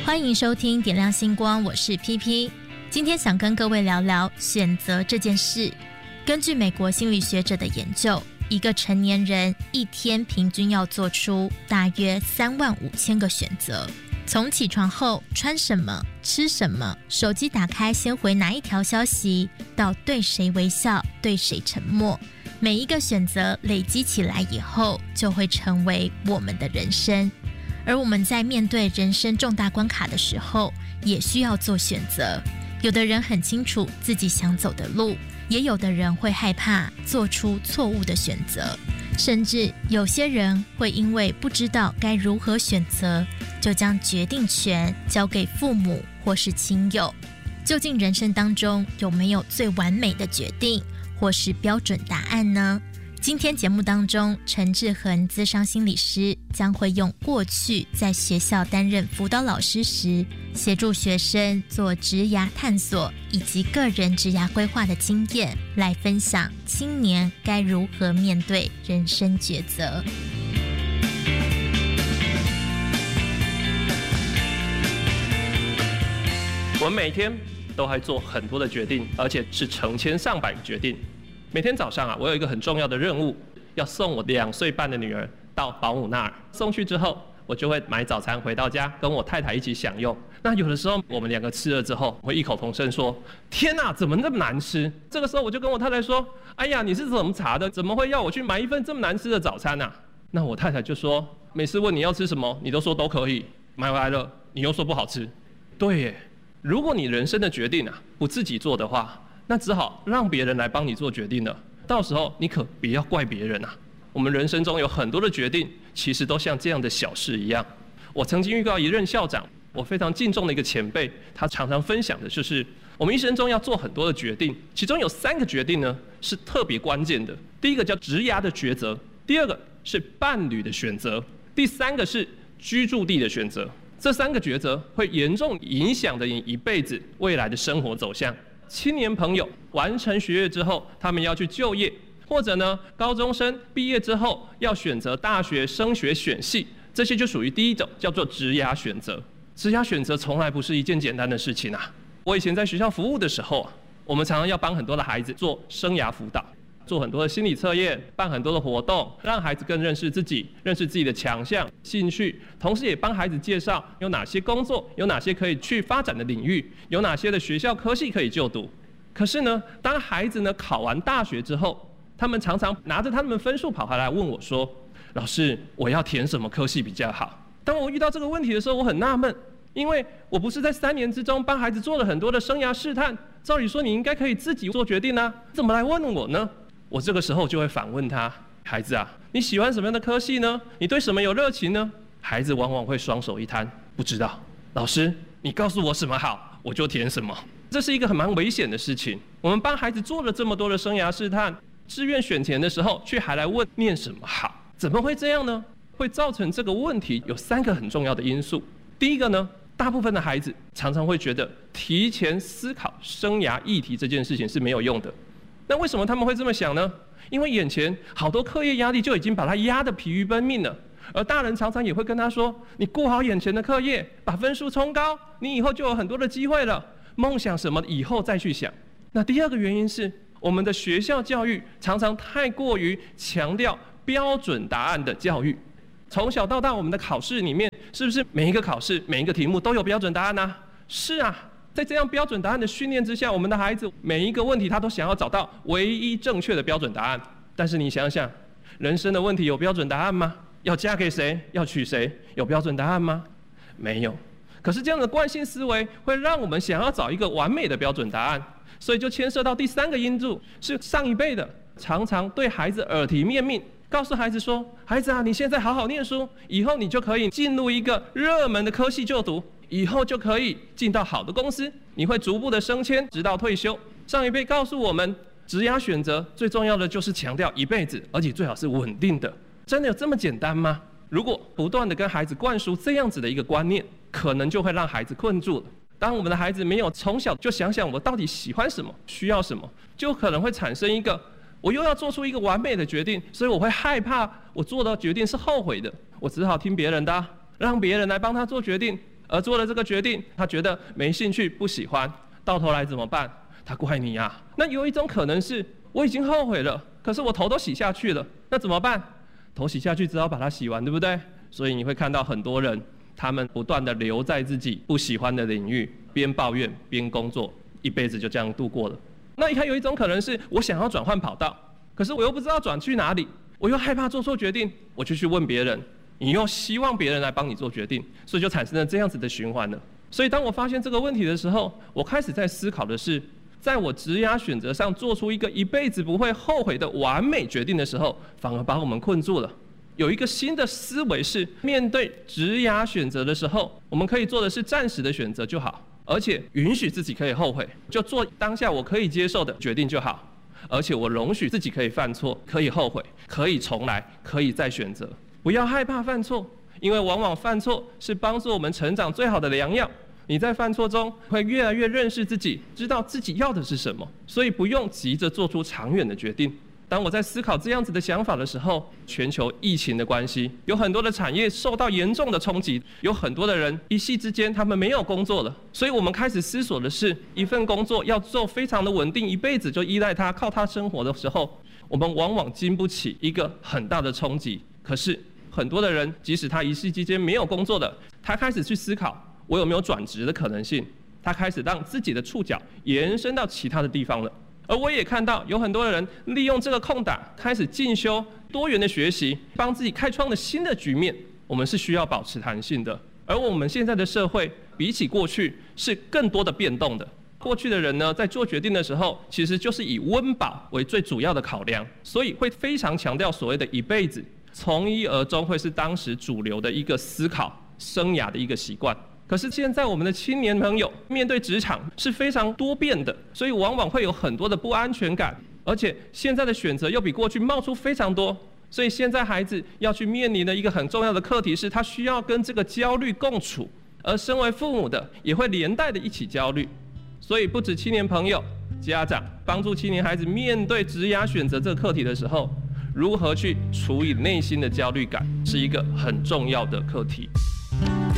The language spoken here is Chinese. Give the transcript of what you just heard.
欢迎收听点亮星光，我是 PP。 今天想跟各位聊聊选择这件事。根据美国心理学者的研究，一个成年人一天平均要做出大约35000个选择，从起床后穿什么、吃什么，手机打开先回哪一条消息，到对谁微笑、对谁沉默，每一个选择累积起来以后，就会成为我们的人生。而我们在面对人生重大关卡的时候，也需要做选择。有的人很清楚自己想走的路，也有的人会害怕做出错误的选择，甚至有些人会因为不知道该如何选择，就将决定权交给父母或是亲友。究竟人生当中有没有最完美的决定，或是标准答案呢？今天节目当中，陈志恒諮商心理师将会用过去在学校担任辅导老师时，协助学生做职涯探索以及个人职涯规划的经验，来分享青年该如何面对人生抉择。 我们每天都会做很多的决定，而且是成千上百个决定。每天早上我有一个很重要的任务，要送我2岁半的女儿到保姆那儿。送去之后，我就会买早餐回到家，跟我太太一起享用。那有的时候我们2个吃了之后，我会异口同声说：“天哪，怎么那么难吃？”这个时候我就跟我太太说：“哎呀，你是怎么查的？怎么会要我去买一份这么难吃的早餐啊？”那我太太就说：“每次问你要吃什么，你都说都可以，买回来了你又说不好吃。”对耶，如果你人生的决定不自己做的话，那只好让别人来帮你做决定了。到时候你可不要怪别人啊。我们人生中有很多的决定，其实都像这样的小事一样。我曾经遇到一任校长，我非常敬重的一个前辈，他常常分享的就是，我们一生中要做很多的决定，其中有3个决定呢是特别关键的。第一个叫职涯的抉择，第2个是伴侣的选择，第3个是居住地的选择。这3个抉择会严重影响着你一辈子未来的生活走向。青年朋友完成学业之后，他们要去就业，或者呢，高中生毕业之后要选择大学升学选系，这些就属于第一种，叫做职涯选择。职涯选择从来不是一件简单的事情啊。我以前在学校服务的时候，我们常常要帮很多的孩子做生涯辅导，做很多的心理测验，办很多的活动，让孩子更认识自己，认识自己的强项、兴趣，同时也帮孩子介绍有哪些工作，有哪些可以去发展的领域，有哪些的学校科系可以就读。可是呢，当孩子呢考完大学之后，他们常常拿着他们分数跑回来问我说：“老师，我要填什么科系比较好？”当我遇到这个问题的时候，我很纳闷，因为我不是在3年之中帮孩子做了很多的生涯试探，照理说你应该可以自己做决定啊，怎么来问我呢？我这个时候就会反问他：“孩子啊，你喜欢什么样的科系呢？你对什么有热情呢？”孩子往往会双手一摊，不知道。老师，你告诉我什么好，我就填什么。这是一个很蛮危险的事情。我们帮孩子做了这么多的生涯试探，志愿选填的时候，却还来问念什么好，怎么会这样呢？会造成这个问题有3个很重要的因素。第一个呢，大部分的孩子常常会觉得提前思考生涯议题这件事情是没有用的。那为什么他们会这么想呢？因为眼前好多课业压力就已经把他压得疲于奔命了，而大人常常也会跟他说：“你过好眼前的课业，把分数冲高，你以后就有很多的机会了。梦想什么以后再去想。”那第2个原因是，我们的学校教育常常太过于强调标准答案的教育。从小到大，我们的考试里面，是不是每一个考试、每一个题目都有标准答案呢？是啊。在这样标准答案的训练之下，我们的孩子每一个问题他都想要找到唯一正确的标准答案。但是你想想，人生的问题有标准答案吗？要嫁给谁？要娶谁？有标准答案吗？没有。可是这样的惯性思维会让我们想要找一个完美的标准答案，所以就牵涉到第3个因素，是上一辈的常常对孩子耳提面命，告诉孩子说：“孩子啊，你现在好好念书，以后你就可以进入一个热门的科系就读，以后就可以进到好的公司，你会逐步的升迁，直到退休。”上一辈告诉我们，职涯选择最重要的就是强调一辈子，而且最好是稳定的。真的有这么简单吗？如果不断的跟孩子灌输这样子的一个观念，可能就会让孩子困住了。当我们的孩子没有从小就想想我到底喜欢什么，需要什么，就可能会产生一个我又要做出一个完美的决定，所以我会害怕我做的决定是后悔的，我只好听别人的让别人来帮他做决定， 而做了这个决定，他觉得没兴趣、不喜欢，到头来怎么办？他怪你啊。那有一种可能是，我已经后悔了，可是我头都洗下去了，那怎么办？头洗下去只好把它洗完，对不对？所以你会看到很多人，他们不断的留在自己不喜欢的领域，边抱怨边工作，一辈子就这样度过了。那还有一种可能是，我想要转换跑道，可是我又不知道转去哪里，我又害怕做错决定，我就去问别人，你又希望别人来帮你做决定，所以就产生了这样子的循环了。所以当我发现这个问题的时候，我开始在思考的是，在我职涯选择上做出一个一辈子不会后悔的完美决定的时候，反而把我们困住了。有一个新的思维是，面对职涯选择的时候，我们可以做的是暂时的选择就好，而且允许自己可以后悔，就做当下我可以接受的决定就好，而且我容许自己可以犯错，可以后悔，可以重来，可以再选择。不要害怕犯错，因为往往犯错是帮助我们成长最好的良药。你在犯错中会越来越认识自己，知道自己要的是什么，所以不用急着做出长远的决定。当我在思考这样子的想法的时候，全球疫情的关系，有很多的产业受到严重的冲击，有很多的人一夕之间他们没有工作了，所以我们开始思索的是，一份工作要做非常的稳定，一辈子就依赖它，靠它生活的时候，我们往往经不起一个很大的冲击。可是很多的人，即使他一夕之间没有工作的，他开始去思考，我有没有转职的可能性？他开始让自己的触角延伸到其他的地方了。而我也看到有很多的人利用这个空档，开始进修、多元的学习，帮自己开创了新的局面。我们是需要保持弹性的，而我们现在的社会比起过去是更多的变动的。过去的人呢，在做决定的时候，其实就是以温饱为最主要的考量，所以会非常强调所谓的一辈子，从一而终会是当时主流的一个思考生涯的一个习惯。可是现在我们的青年朋友面对职场是非常多变的，所以往往会有很多的不安全感，而且现在的选择又比过去冒出非常多，所以现在孩子要去面临的一个很重要的课题是，他需要跟这个焦虑共处，而身为父母的也会连带的一起焦虑。所以不止青年朋友、家长帮助青年孩子面对职涯选择这个课题的时候，如何去处理内心的焦虑感，是一个很重要的课题。